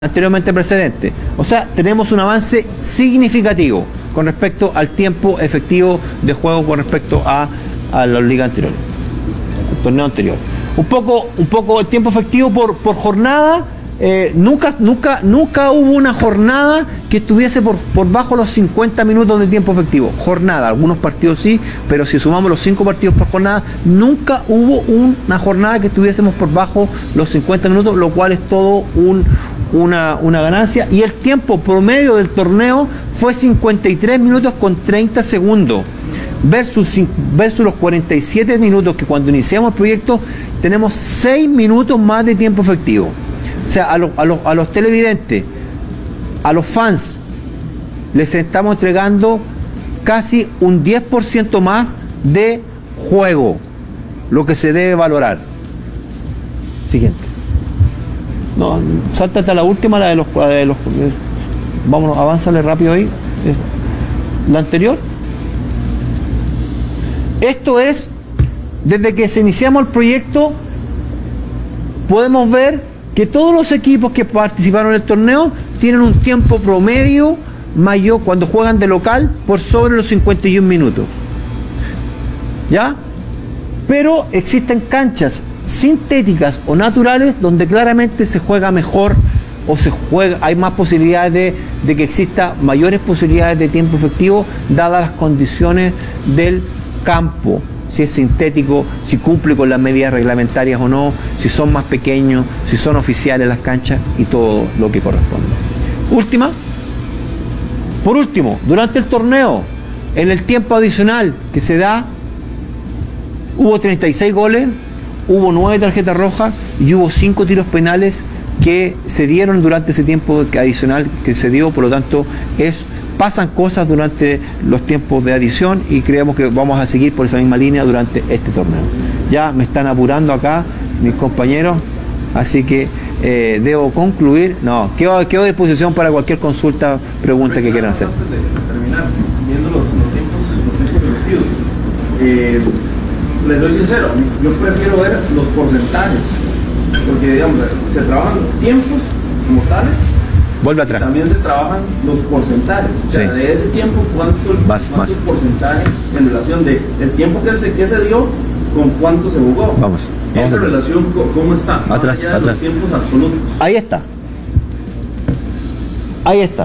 anteriormente precedente. O sea, tenemos un avance significativo con respecto al tiempo efectivo de juego con respecto a la liga anterior, al torneo anterior. Un poco el tiempo efectivo por jornada. Nunca hubo una jornada que estuviese por bajo los 50 minutos de tiempo efectivo. Jornada, algunos partidos sí, pero si sumamos los 5 partidos por jornada, nunca hubo una jornada que estuviésemos por bajo los 50 minutos, lo cual es todo una ganancia. Y el tiempo promedio del torneo fue 53 minutos con 30 segundos. Versus los 47 minutos que cuando iniciamos el proyecto tenemos 6 minutos más de tiempo efectivo. O sea, a los televidentes, a los fans, les estamos entregando casi un 10% más de juego, lo que se debe valorar. Siguiente. No, sáltate a la última, la de los vámonos, avánzale rápido ahí. La anterior. Esto es, desde que se iniciamos el proyecto, podemos ver que todos los equipos que participaron en el torneo tienen un tiempo promedio mayor cuando juegan de local por sobre los 51 minutos. ¿Ya? Pero existen canchas sintéticas o naturales donde claramente se juega mejor o hay más posibilidades de que exista mayores posibilidades de tiempo efectivo dadas las condiciones del campo, si es sintético, si cumple con las medidas reglamentarias o no, si son más pequeños, si son oficiales las canchas y todo lo que corresponde. Por último, durante el torneo, en el tiempo adicional que se da, hubo 36 goles, hubo 9 tarjetas rojas y hubo 5 tiros penales que se dieron durante ese tiempo adicional que se dio. Por lo tanto, pasan cosas durante los tiempos de adición y creemos que vamos a seguir por esa misma línea durante este torneo. Ya me están apurando acá mis compañeros, así que debo concluir. No, quedo a disposición para cualquier consulta, pregunta que quieran hacer. Antes de terminar, viendo los tiempos efectivos, les soy sincero, yo prefiero ver los porcentajes, porque digamos, se trabajan los tiempos como tales. Vuelve atrás. También se trabajan los porcentajes, o sea, sí, de ese tiempo, cuánto porcentaje en relación del tiempo que se dio con cuánto se jugó. Vamos esa relación, ¿cómo está? Atrás. Los tiempos absolutos. Ahí está.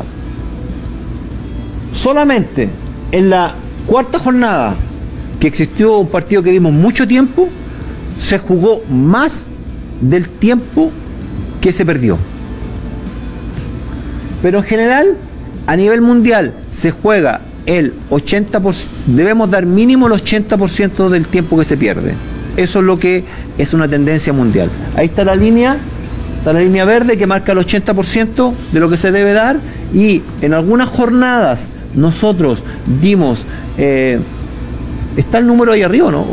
Solamente en la cuarta jornada que existió un partido que dimos mucho tiempo, se jugó más del tiempo que se perdió. Pero en general, a nivel mundial, se juega el 80%, debemos dar mínimo el 80% del tiempo que se pierde. Eso es lo que es una tendencia mundial. Ahí está la línea verde que marca el 80% de lo que se debe dar, y en algunas jornadas nosotros dimos, ¿está el número ahí arriba o no?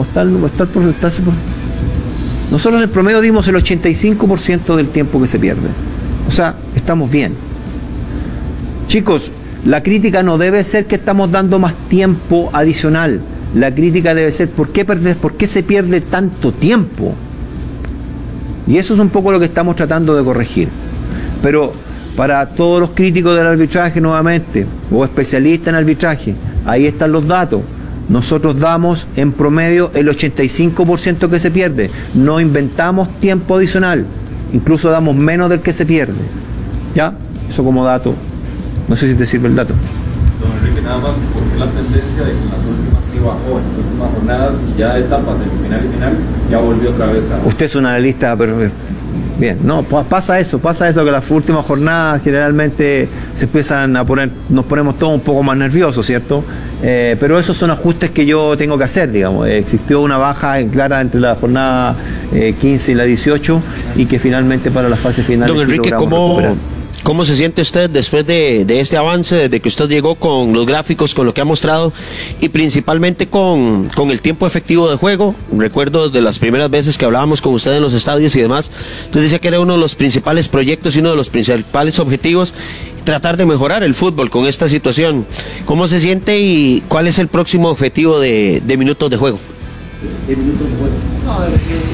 Nosotros en el promedio dimos el 85% del tiempo que se pierde. O sea, estamos bien. Chicos, la crítica no debe ser que estamos dando más tiempo adicional. La crítica debe ser ¿por qué se pierde tanto tiempo? Y eso es un poco lo que estamos tratando de corregir. Pero para todos los críticos del arbitraje nuevamente, o especialistas en arbitraje, ahí están los datos. Nosotros damos en promedio el 85% que se pierde. No inventamos tiempo adicional. Incluso damos menos del que se pierde. ¿Ya? Eso como dato. No sé si te sirve el dato. Don Enrique, nada más, porque la tendencia de que en las últimas sí bajó, en las últimas jornadas y ya etapas de final y final, ya volvió otra vez a... Usted es un analista, pero bien, no, pasa eso que las últimas jornadas generalmente se empiezan a poner, nos ponemos todos un poco más nerviosos, ¿cierto? Pero esos son ajustes que yo tengo que hacer, digamos. Existió una baja clara entre la jornada 15 y la 18 y que finalmente para la fase final... Don Enrique, ¿cómo se siente usted después de este avance, desde que usted llegó con los gráficos, con lo que ha mostrado y principalmente con el tiempo efectivo de juego? Recuerdo de las primeras veces que hablábamos con usted en los estadios y demás, usted decía que era uno de los principales proyectos y uno de los principales objetivos tratar de mejorar el fútbol con esta situación. ¿Cómo se siente y cuál es el próximo objetivo de minutos de juego? ¿Qué minutos de juego? No,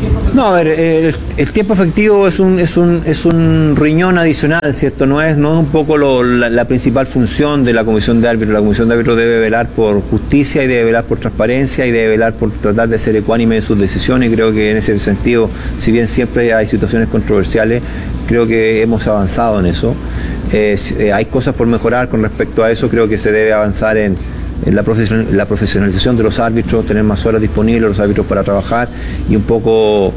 No, a ver, el tiempo efectivo es un riñón adicional, ¿cierto? No es un poco la principal función de la comisión de árbitros. La comisión de árbitros debe velar por justicia y debe velar por transparencia y debe velar por tratar de ser ecuánime en sus decisiones. Y creo que en ese sentido, si bien siempre hay situaciones controversiales, creo que hemos avanzado en eso. Hay cosas por mejorar con respecto a eso. Creo que se debe avanzar en la profesionalización de los árbitros, tener más horas disponibles los árbitros para trabajar y un poco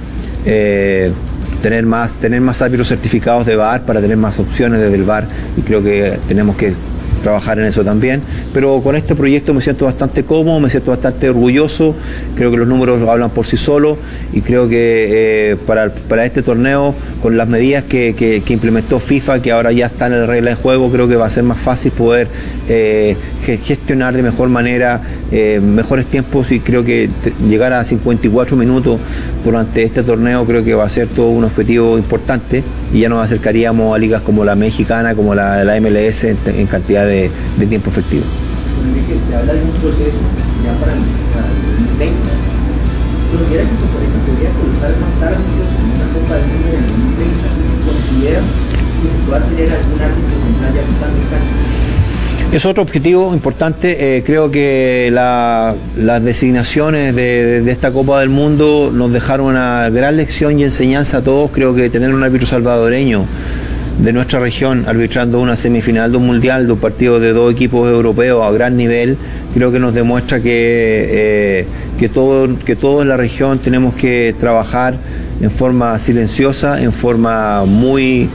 tener más árbitros certificados de VAR para tener más opciones desde el VAR, y creo que tenemos que trabajar en eso también. Pero con este proyecto me siento bastante cómodo, me siento bastante orgulloso, creo que los números hablan por sí solos y creo que para este torneo, con las medidas que implementó FIFA, que ahora ya están en la regla de juego, creo que va a ser más fácil poder gestionar de mejor manera mejores tiempos, y creo que llegar a 54 minutos durante este torneo creo que va a ser todo un objetivo importante, y ya nos acercaríamos a ligas como la mexicana, como la MLS en cantidad de tiempo efectivo. Se habla de un proceso ya para el 2030. ¿Considera que Costa Rica podría colocar más árbitros en una Copa del Mundo en el 2030? ¿Y se considera que se pueda tener algún árbitro central ya que está en el campo? Es otro objetivo importante. Creo que las designaciones de esta Copa del Mundo nos dejaron una gran lección y enseñanza a todos. Creo que tener un árbitro salvadoreño de nuestra región arbitrando una semifinal de un mundial, de un partido de dos equipos europeos a gran nivel, creo que nos demuestra que todos en la región tenemos que trabajar en forma silenciosa, en forma muy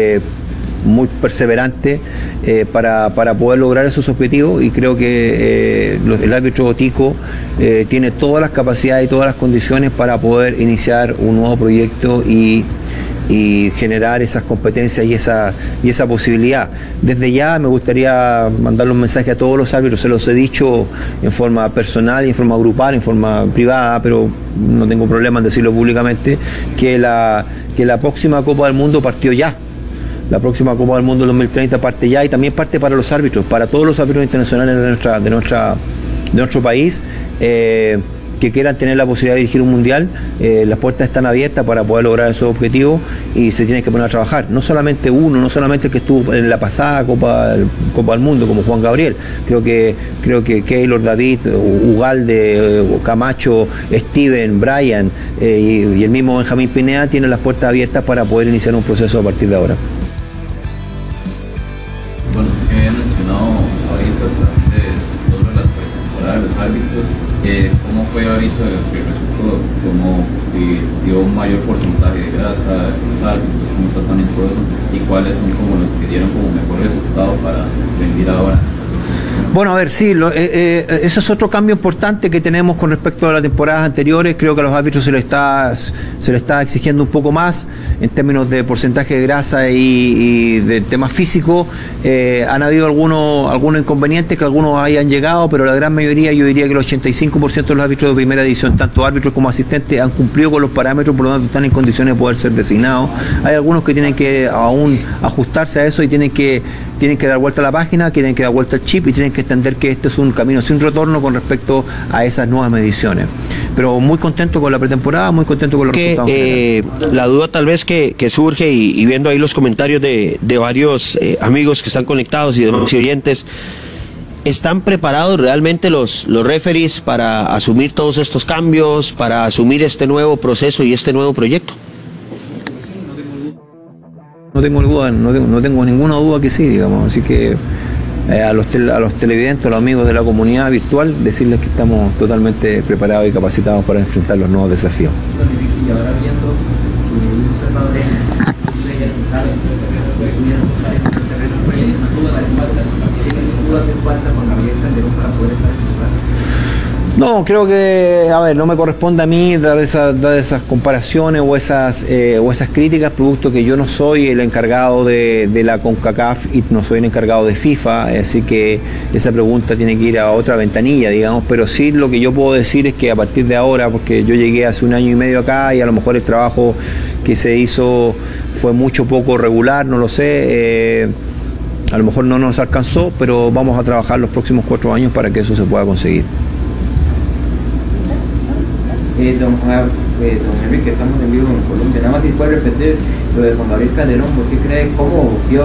perseverante para poder lograr esos objetivos, y creo que el árbitro Tico tiene todas las capacidades y todas las condiciones para poder iniciar un nuevo proyecto y generar esas competencias y esa posibilidad. Desde ya me gustaría mandarle un mensaje a todos los árbitros, se los he dicho en forma personal y en forma grupal, en forma privada, pero no tengo problema en decirlo públicamente, que la próxima Copa del Mundo partió ya. La próxima Copa del Mundo 2030 parte ya, y también parte para los árbitros, para todos los árbitros internacionales de nuestro país, que quieran tener la posibilidad de dirigir un mundial. Las puertas están abiertas para poder lograr esos objetivos, y se tienen que poner a trabajar. No solamente uno, no solamente el que estuvo en la pasada Copa del Mundo, como Juan Gabriel. Creo que Keylor, David, Ugalde, Camacho, Steven, Brian y el mismo Benjamín Pineda tienen las puertas abiertas para poder iniciar un proceso a partir de ahora. Bueno, sí que había mencionado ahorita sobre las pretemporadas de los árbitros. ¿Cómo fue ahorita el resultado? ¿Cómo si dio un mayor porcentaje de grasa, cómo está también todo eso? ¿Y cuáles son como los que dieron como mejor resultado para rendir ahora? Bueno, a ver, sí, ese es otro cambio importante que tenemos con respecto a las temporadas anteriores. Creo que a los árbitros se le está exigiendo un poco más en términos de porcentaje de grasa y de temas físicos. Han habido algunos inconvenientes, que algunos hayan llegado, pero la gran mayoría, yo diría que el 85% de los árbitros de primera división, tanto árbitros como asistentes, han cumplido con los parámetros, por lo tanto están en condiciones de poder ser designados. Hay algunos que tienen que aún ajustarse a eso y tienen que dar vuelta a la página, tienen que dar vuelta al chip y tienen que entender que este es un camino sin retorno con respecto a esas nuevas mediciones. Pero muy contento con la pretemporada, muy contento con los resultados. La duda tal vez que surge, y viendo ahí los comentarios de varios amigos que están conectados y demás oyentes, ¿están preparados realmente los referees para asumir todos estos cambios, para asumir este nuevo proceso y este nuevo proyecto? No tengo ninguna duda que sí, digamos, así que a los televidentes, a los amigos de la comunidad virtual, decirles que estamos totalmente preparados y capacitados para enfrentar los nuevos desafíos. Y ahora viendo un salvadoreño, no, creo que, a ver, no me corresponde a mí dar esas comparaciones o esas críticas, producto que yo no soy el encargado de la CONCACAF y no soy el encargado de FIFA, así que esa pregunta tiene que ir a otra ventanilla, digamos, pero sí lo que yo puedo decir es que a partir de ahora, porque yo llegué hace 1 año y medio acá y a lo mejor el trabajo que se hizo fue poco regular, no lo sé, a lo mejor no nos alcanzó, pero vamos a trabajar los próximos 4 años para que eso se pueda conseguir. Don Juan, don Enrique, estamos en vivo en Colombia. Nada más si puede repetir lo de Juan Gabriel Calderón, ¿por qué cree cómo vio